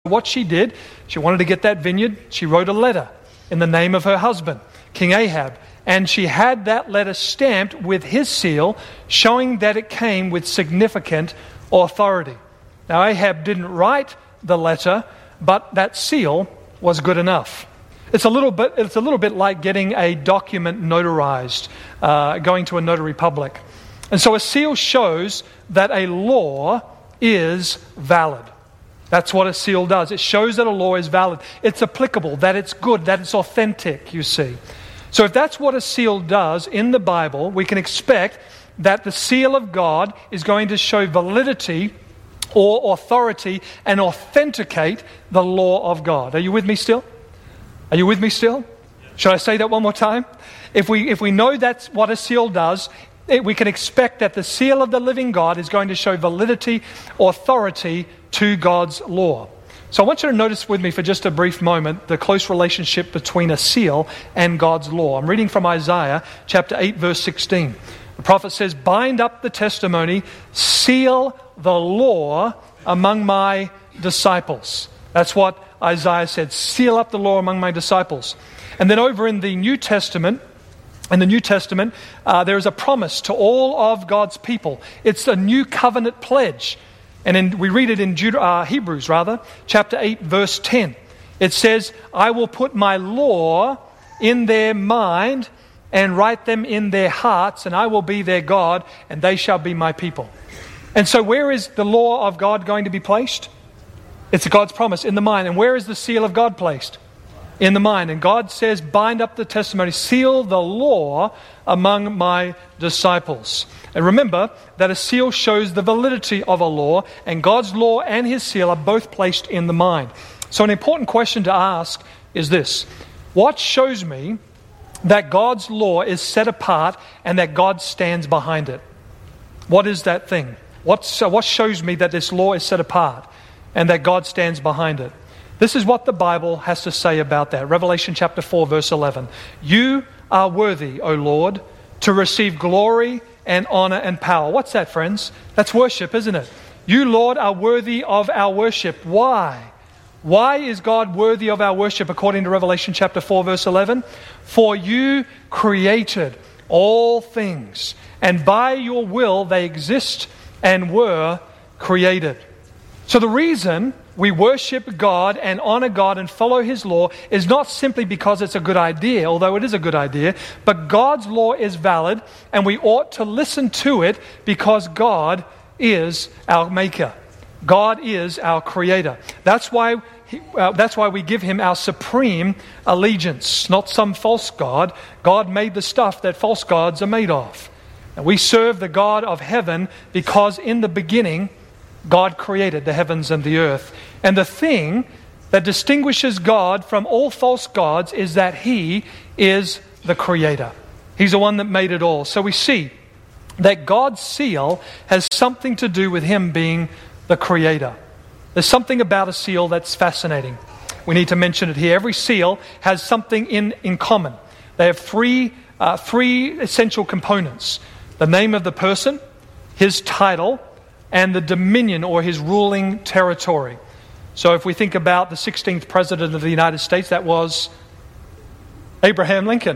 what she did, she wanted to get that vineyard. She wrote a letter in the name of her husband, King Ahab. And she had that letter stamped with his seal, showing that it came with significant authority. Now, Ahab didn't write the letter, but that seal was good enough. It's a little bit like getting a document notarized, going to a notary public. And so a seal shows that a law is valid. That's what a seal does. It shows that a law is valid. It's applicable, that it's good, that it's authentic, you see. So if that's what a seal does in the Bible, we can expect that the seal of God is going to show validity or authority and authenticate the law of God. Are you with me still? Are you with me still? Should I say that one more time? If we know that's what a seal does, we can expect that the seal of the living God is going to show validity, authority to God's law. So I want you to notice with me for just a brief moment the close relationship between a seal and God's law. I'm reading from Isaiah chapter 8, verse 16. The prophet says, "Bind up the testimony, seal the law among my disciples." That's what Isaiah said, seal up the law among my disciples. And then over in the New Testament, there is a promise to all of God's people. It's a new covenant pledge. And we read it in Hebrews, chapter 8, verse 10. It says, "I will put my law in their mind and write them in their hearts, and I will be their God, and they shall be my people." And so where is the law of God going to be placed? It's God's promise, in the mind. And where is the seal of God placed? In the mind. And God says, bind up the testimony, seal the law among my disciples. And remember that a seal shows the validity of a law, and God's law and his seal are both placed in the mind. So an important question to ask is this: what shows me that God's law is set apart and that God stands behind it? What is that thing? What shows me that this law is set apart and that God stands behind it? This is what the Bible has to say about that. Revelation chapter 4, verse 11. "You are worthy, O Lord, to receive glory and honor and power." What's that, friends? That's worship, isn't it? You, Lord, are worthy of our worship. Why? Why is God worthy of our worship according to Revelation chapter 4, verse 11? "For you created all things, and by your will they exist and were created." So the reason we worship God and honor God and follow his law is not simply because it's a good idea, although it is a good idea, but God's law is valid and we ought to listen to it because God is our maker. God is our creator. That's why we give him our supreme allegiance, not some false god. God made the stuff that false gods are made of. And we serve the God of heaven because in the beginning, God created the heavens and the earth. And the thing that distinguishes God from all false gods is that he is the creator. He's the one that made it all. So we see that God's seal has something to do with him being the creator. There's something about a seal that's fascinating. We need to mention it here. Every seal has something in common. They have three essential components: the name of the person, his title, and the dominion or his ruling territory. So if we think about the 16th President of the United States, that was Abraham Lincoln.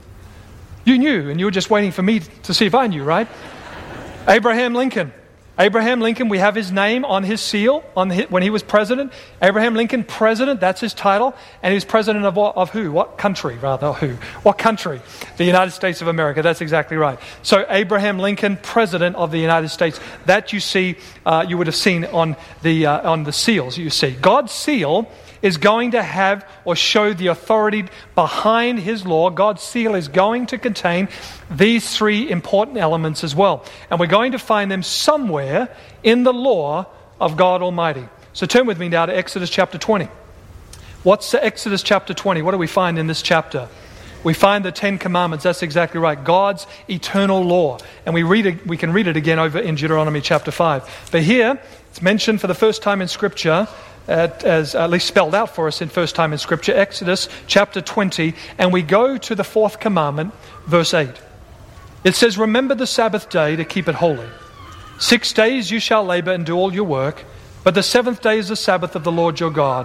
You knew, and you were just waiting for me to see if I knew, right? Abraham Lincoln. Abraham Lincoln, we have his name on his seal when he was president. Abraham Lincoln, president, that's his title. And he was president of what? Of who? What country, rather? Who? What country? The United States of America. That's exactly right. So Abraham Lincoln, president of the United States. That you see, you would have seen on the seals you see. God's seal is going to have or show the authority behind his law. God's seal is going to contain these three important elements as well. And we're going to find them somewhere in the law of God Almighty. So turn with me now to Exodus chapter 20. What's Exodus chapter 20? What do we find in this chapter? We find the Ten Commandments. That's exactly right. God's eternal law. And we can read it again over in Deuteronomy chapter 5. But here, it's mentioned for the first time in Scripture, as at least spelled out for us in first time in Scripture, Exodus chapter 20, and we go to the fourth commandment, verse 8. It says, "Remember the Sabbath day to keep it holy. 6 days you shall labor and do all your work, But the seventh day is the Sabbath of the Lord your God.